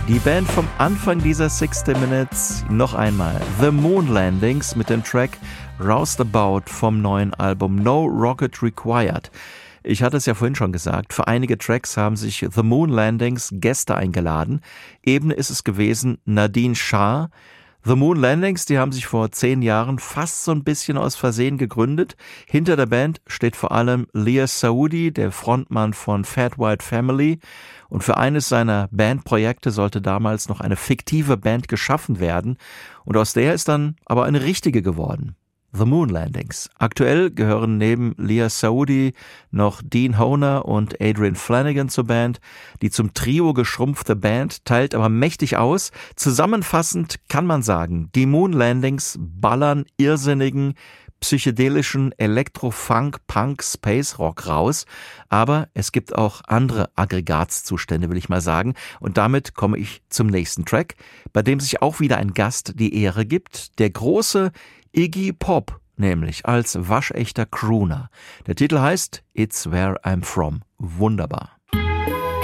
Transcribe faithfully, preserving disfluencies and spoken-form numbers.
Die Band vom Anfang dieser sixty Minutes, noch einmal The Moon Landings mit dem Track Roustabout vom neuen Album No Rocket Required. Ich hatte es ja vorhin schon gesagt, für einige Tracks haben sich The Moon Landings Gäste eingeladen. Eben ist es gewesen Nadine Shah. The Moon Landings, die haben sich vor zehn Jahren fast so ein bisschen aus Versehen gegründet. Hinter der Band steht vor allem Leah Saoudi, der Frontmann von Fat White Family. Und für eines seiner Bandprojekte sollte damals noch eine fiktive Band geschaffen werden. Und aus der ist dann aber eine richtige geworden. The Moon Landings. Aktuell gehören neben Leah Saoudi noch Dean Hohner und Adrian Flanagan zur Band. Die zum Trio geschrumpfte Band teilt aber mächtig aus. Zusammenfassend kann man sagen, die Moon Landings ballern irrsinnigen, psychedelischen Elektro-Funk, Punk, Space Rock raus. Aber es gibt auch andere Aggregatzustände, will ich mal sagen. Und damit komme ich zum nächsten Track, bei dem sich auch wieder ein Gast die Ehre gibt. Der große Iggy Pop, nämlich als waschechter Crooner. Der Titel heißt It's Where I'm From. Wunderbar.